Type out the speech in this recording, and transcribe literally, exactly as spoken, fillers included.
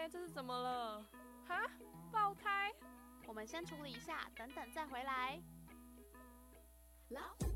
这是怎么了？哈，爆胎？ 我们先处理一下，等等再回来。 老